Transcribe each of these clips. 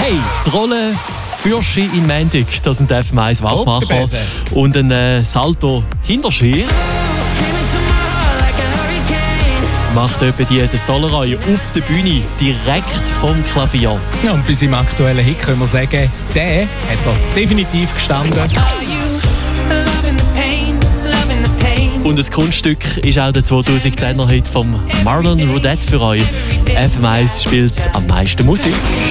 Hey, die Rolle Fürschi in Mendig, das sind FM1 Wachmacher. Und ein Salto Hinterski macht etwa die Sollerei auf der Bühne direkt vom Klavier. Ja, und bei seinem aktuellen Hit können wir sagen, der hat er definitiv gestanden. Und das Kunststück ist auch der 2010er Hit von Marlon Rodette für euch. FM1 spielt am meisten Musik.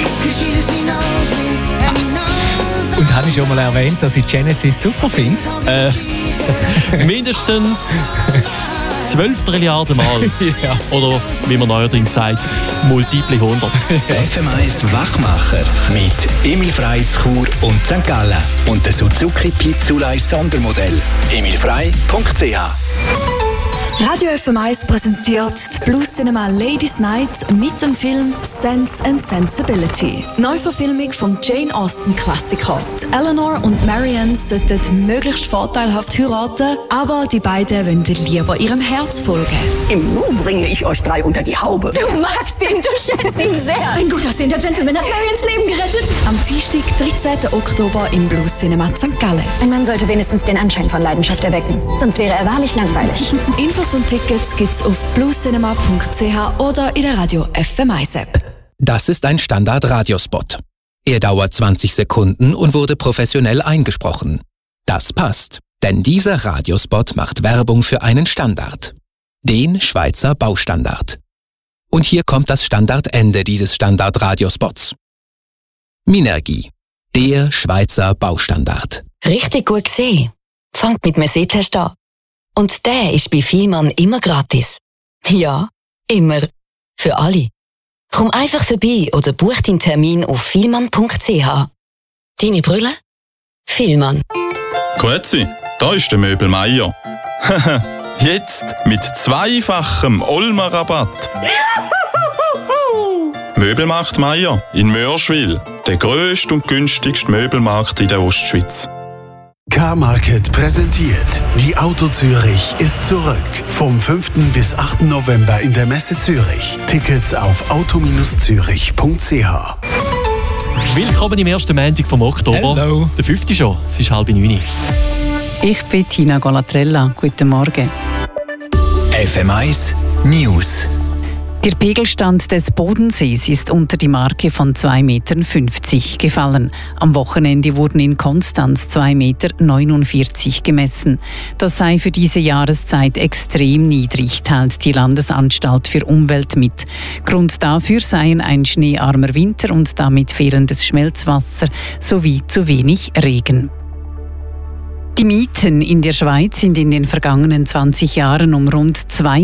Und habe ich schon mal erwähnt, dass ich Genesis super finde? Mindestens 12 Trilliarden Mal. Ja. Oder wie man neuerdings sagt, multiple 100. FM1 Wachmacher mit Emil Frey zu Chur und St. Gallen und der Suzuki Pizzulei Sondermodell. emilfrey.ch. Radio FM1 präsentiert die Blue Cinema Ladies Night mit dem Film Sense and Sensibility. Neuverfilmung vom Jane Austen-Klassiker. Eleanor und Marianne sollten möglichst vorteilhaft heiraten, aber die beiden wollen lieber ihrem Herz folgen. Im Nu bringe ich euch 3 unter die Haube. Du magst ihn, du schätzt ihn sehr. Ein gut aussehender Gentleman hat Marians Leben gerettet. Am Dienstag, 13. Oktober im Blue Cinema St. Gallen. Ein Mann sollte wenigstens den Anschein von Leidenschaft erwecken, sonst wäre er wahrlich langweilig. Infos und Tickets gibt's auf bluecinema.ch oder in der Radio FM1 App. Das ist ein Standard-Radiospot. Er dauert 20 Sekunden und wurde professionell eingesprochen. Das passt, denn dieser Radiospot macht Werbung für einen Standard. Den Schweizer Baustandard. Und hier kommt das Standardende dieses Standard-Radiospots. Minergie, der Schweizer Baustandard. Richtig gut gesehen. Fangt mit einem Sehtest an. Und der ist bei Vielmann immer gratis. Ja, immer. Für alle. Komm einfach vorbei oder buch deinen Termin auf vielmann.ch. Deine Brille? Vielmann. Grüezi, da ist der Möbel Meier. Jetzt mit 2-fachem Olma-Rabatt. Möbelmarkt Meier in Mörschwil. Der grösste und günstigste Möbelmarkt in der Ostschweiz. Car-Market präsentiert. Die Auto Zürich ist zurück. Vom 5. bis 8. November in der Messe Zürich. Tickets auf auto-zürich.ch. Willkommen im ersten Montag vom Oktober. Hello. Der 5. schon, es ist 8:30. Ich bin Tina Golatrella. Guten Morgen. FM1 News. Der Pegelstand des Bodensees ist unter die Marke von 2,50 Meter gefallen. Am Wochenende wurden in Konstanz 2,49 Meter gemessen. Das sei für diese Jahreszeit extrem niedrig, teilt die Landesanstalt für Umwelt mit. Grund dafür seien ein schneearmer Winter und damit fehlendes Schmelzwasser sowie zu wenig Regen. Die Mieten in der Schweiz sind in den vergangenen 20 Jahren um rund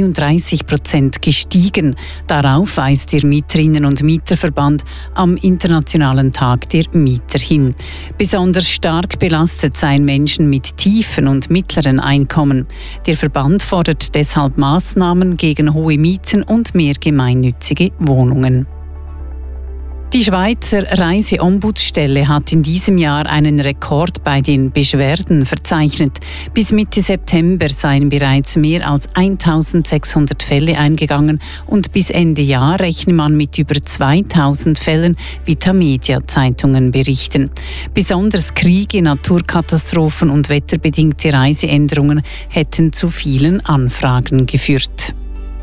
32% gestiegen. Darauf weist der Mieterinnen- und Mieterverband am Internationalen Tag der Mieter hin. Besonders stark belastet seien Menschen mit tiefen und mittleren Einkommen. Der Verband fordert deshalb Maßnahmen gegen hohe Mieten und mehr gemeinnützige Wohnungen. Die Schweizer Reiseombudsstelle hat in diesem Jahr einen Rekord bei den Beschwerden verzeichnet. Bis Mitte September seien bereits mehr als 1600 Fälle eingegangen und bis Ende Jahr rechne man mit über 2000 Fällen, wie Tamedia-Zeitungen berichten. Besonders Kriege, Naturkatastrophen und wetterbedingte Reiseänderungen hätten zu vielen Anfragen geführt.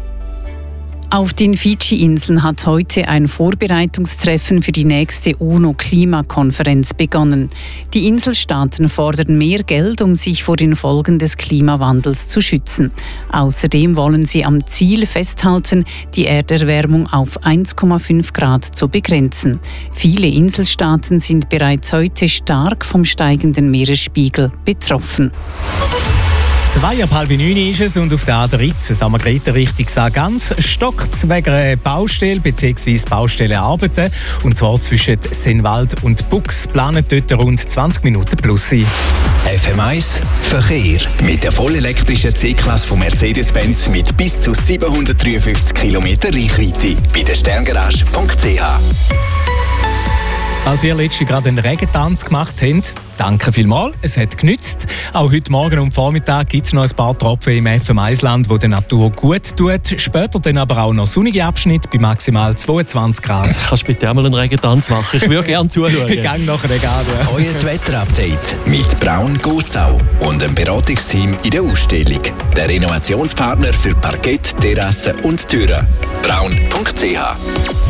Auf den Fidschi-Inseln hat heute ein Vorbereitungstreffen für die nächste UNO-Klimakonferenz begonnen. Die Inselstaaten fordern mehr Geld, um sich vor den Folgen des Klimawandels zu schützen. Außerdem wollen sie am Ziel festhalten, die Erderwärmung auf 1,5 Grad zu begrenzen. Viele Inselstaaten sind bereits heute stark vom steigenden Meeresspiegel betroffen. 8:30 ist es und auf der A13 St. Margrethe Richtung Sargans stockt es wegen einer Baustelle bzw. Baustellenarbeiten. Und zwar zwischen Sennwald und Bux planen dort rund 20 Minuten plus sein. FM1 Verkehr. Mit der vollelektrischen C-Klasse von Mercedes-Benz mit bis zu 753 km Reichweite. Bei der Sterngarage.ch. Als ihr letztens gerade einen Regentanz gemacht habt, Danke vielmals, es hat genützt. Auch heute Morgen und Vormittag gibt es noch ein paar Tropfen im FM1-Land, wo der Natur gut tut. Später dann aber auch noch sonnige Abschnitte bei maximal 22 Grad. Kannst du bitte einmal einen Regentanz machen? Ich würde gerne zuschauen. Ich gehe nachher gerade. Euer Wetterupdate mit Braun Gossau und dem Beratungsteam in der Ausstellung. Der Renovationspartner für Parkett, Terrassen und Türen. Braun.ch